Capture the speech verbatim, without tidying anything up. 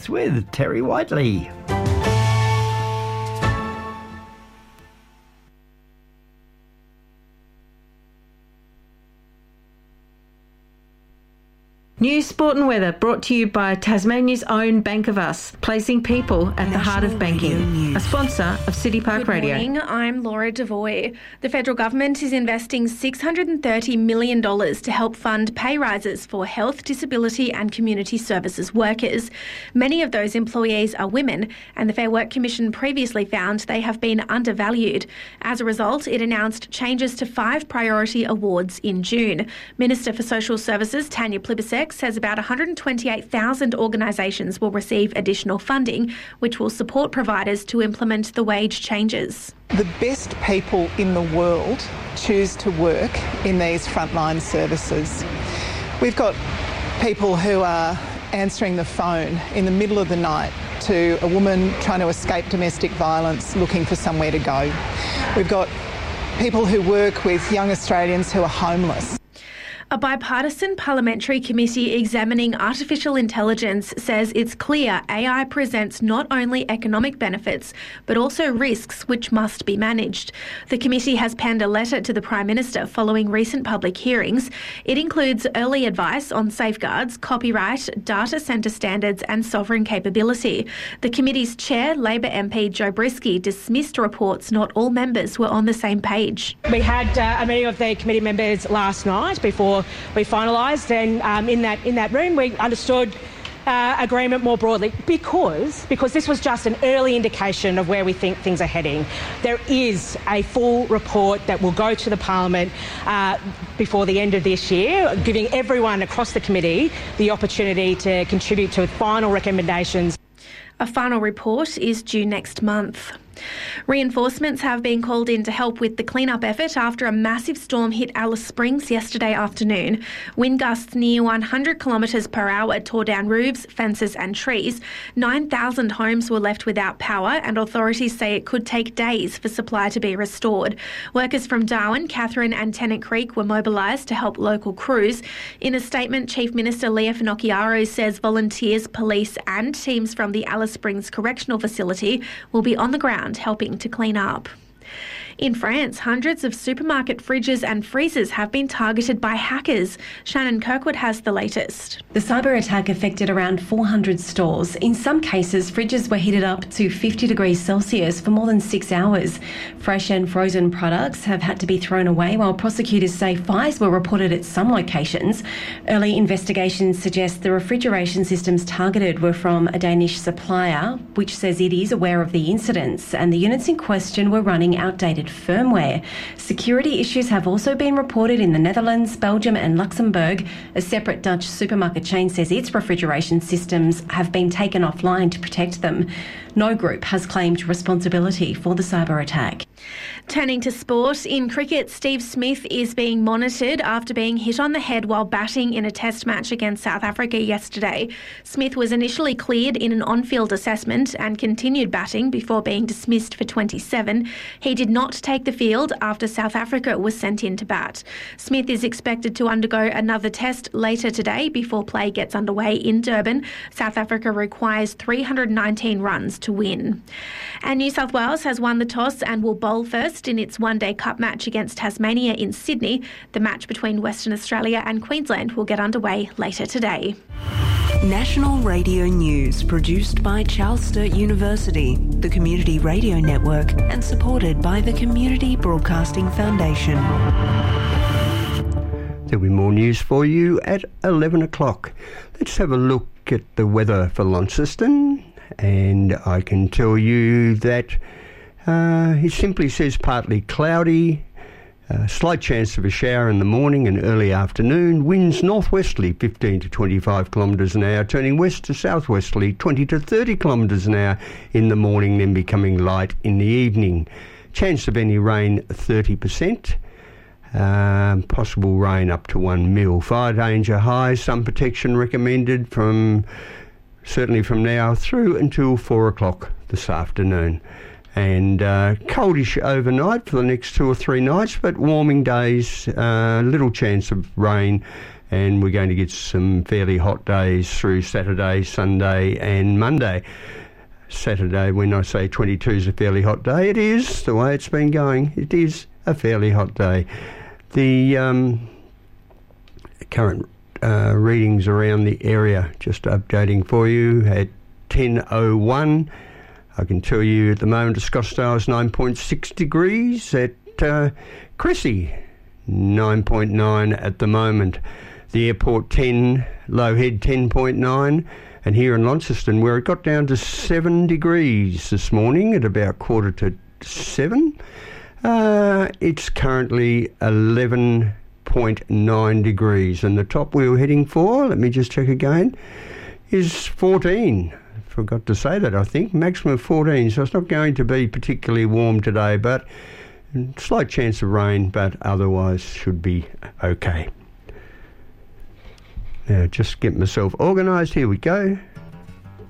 With Terry Whiteley. News, sport and weather brought to you by Tasmania's own Bank of Us, placing people at National the heart of banking. A sponsor of City Park Good Radio. Good morning, I'm Laura Devoy. The federal government is investing six hundred thirty million dollars to help fund pay rises for health, disability and community services workers. Many of those employees are women, and the Fair Work Commission previously found they have been undervalued. As a result, it announced changes to five priority awards in June. Minister for Social Services Tanya Plibersek says about one hundred twenty-eight thousand organisations will receive additional funding, which will support providers to implement the wage changes. The best people in the world choose to work in these frontline services. We've got people who are answering the phone in the middle of the night to a woman trying to escape domestic violence, looking for somewhere to go. We've got people who work with young Australians who are homeless. A bipartisan parliamentary committee examining artificial intelligence says it's clear A I presents not only economic benefits, but also risks which must be managed. The committee has penned a letter to the Prime Minister following recent public hearings. It includes early advice on safeguards, copyright, data centre standards and sovereign capability. The committee's chair, Labor M P Joe Brisky, dismissed reports not all members were on the same page. We had uh, a meeting of the committee members last night before we finalised, and um, in that in that room we understood uh, agreement more broadly because because this was just an early indication of where we think things are heading. There is a full report that will go to the Parliament uh, before the end of this year, giving everyone across the committee the opportunity to contribute to final recommendations. A final report is due next month. Reinforcements have been called in to help with the clean-up effort after a massive storm hit Alice Springs yesterday afternoon. Wind gusts near one hundred kilometres per hour tore down roofs, fences and trees. nine thousand homes were left without power, and authorities say it could take days for supply to be restored. Workers from Darwin, Catherine and Tennant Creek were mobilised to help local crews. In a statement, Chief Minister Leah Finocchiaro says volunteers, police and teams from the Alice Springs Correctional Facility will be on the ground helping to clean up. In France, hundreds of supermarket fridges and freezers have been targeted by hackers. Shannon Kirkwood has the latest. The cyber attack affected around four hundred stores. In some cases, fridges were heated up to fifty degrees Celsius for more than six hours. Fresh and frozen products have had to be thrown away, while prosecutors say fires were reported at some locations. Early investigations suggest the refrigeration systems targeted were from a Danish supplier, which says it is aware of the incidents, and the units in question were running outdated firmware. Security issues have also been reported in the Netherlands, Belgium and Luxembourg. A separate Dutch supermarket chain says its refrigeration systems have been taken offline to protect them. No group has claimed responsibility for the cyber attack. Turning to sport, in cricket, Steve Smith is being monitored after being hit on the head while batting in a test match against South Africa yesterday. Smith was initially cleared in an on-field assessment and continued batting before being dismissed for twenty-seven. He did not take the field after South Africa was sent in to bat. Smith is expected to undergo another test later today before play gets underway in Durban. South Africa requires three hundred nineteen runs to win. And New South Wales has won the toss and will bowl first in its one-day cup match against Tasmania in Sydney. The match between Western Australia and Queensland will get underway later today. National Radio News, produced by Charles Sturt University, the Community Radio Network, and supported by the Community Broadcasting Foundation. There'll be more news for you at eleven o'clock. Let's have a look at the weather for Launceston, and I can tell you that uh, it simply says partly cloudy. Uh, slight chance of a shower in the morning and early afternoon. Winds northwesterly fifteen to twenty-five kilometres an hour, turning west to southwesterly twenty to thirty kilometres an hour in the morning, then becoming light in the evening. Chance of any rain thirty percent. Um, possible rain up to one mil. Fire danger high. Some protection recommended from certainly from now through until four o'clock this afternoon. And uh, coldish overnight for the next two or three nights, but warming days, uh, little chance of rain and we're going to get some fairly hot days through Saturday, Sunday and Monday. Saturday, when I say twenty-two is a fairly hot day, it is, the way it's been going. It is a fairly hot day. The um, current uh, readings around the area, just updating for you, at ten oh one. I can tell you at the moment Scottsdale is nine point six degrees, at uh, Cressy nine point nine at the moment. The airport ten, Lowhead ten point nine, and here in Launceston, where it got down to seven degrees this morning at about quarter to seven, uh, it's currently eleven point nine degrees, and the top we were heading for, let me just check again, is fourteen. Forgot to say that, I think. Maximum of fourteen, so it's not going to be particularly warm today, but slight chance of rain, but otherwise should be okay. Now, just get myself organised. Here we go.